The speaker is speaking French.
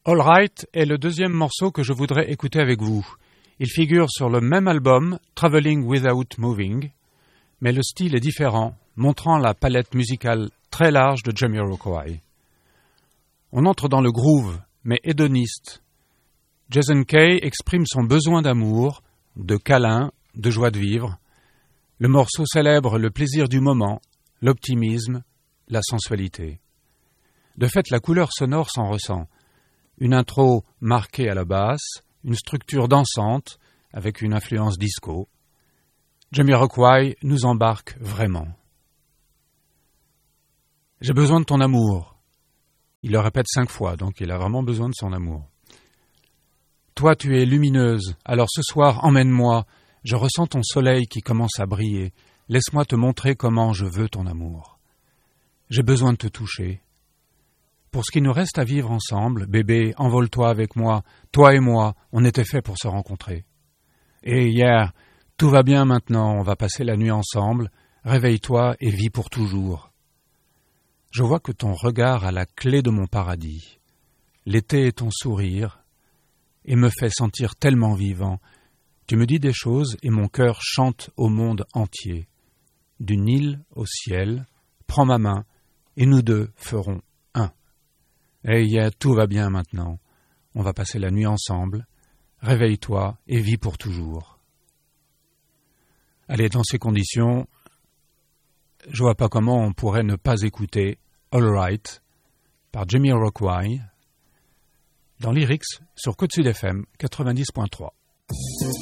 All Right est le deuxième morceau que je voudrais écouter avec vous. Il figure sur le même album, Traveling Without Moving, mais le style est différent, montrant la palette musicale très large de Jamiroquai. On entre dans le groove, mais hédoniste. Jason Kay exprime son besoin d'amour, de câlin, de joie de vivre. Le morceau célèbre le plaisir du moment, l'optimisme, la sensualité. De fait, la couleur sonore s'en ressent. Une intro marquée à la basse, une structure dansante avec une influence disco. Jamiroquai nous embarque vraiment. J'ai besoin de ton amour. Il le répète 5 fois, donc il a vraiment besoin de son amour. Toi, tu es lumineuse, alors ce soir, emmène-moi. Je ressens ton soleil qui commence à briller. Laisse-moi te montrer comment je veux ton amour. J'ai besoin de te toucher. Pour ce qui nous reste à vivre ensemble, bébé, envole-toi avec moi. Toi et moi, on était faits pour se rencontrer. Et hier, tout va bien maintenant, on va passer la nuit ensemble. Réveille-toi et vis pour toujours. Je vois que ton regard a la clé de mon paradis. L'été est ton sourire et me fait sentir tellement vivant. Tu me dis des choses et mon cœur chante au monde entier. Du Nil au ciel, prends ma main et nous deux ferons un. Hey, tout va bien maintenant. On va passer la nuit ensemble. Réveille-toi et vis pour toujours. Allez, dans ces conditions, je vois pas comment on pourrait ne pas écouter All Right par Jamiroquai dans Lyrics sur Côte Sud FM 90.3.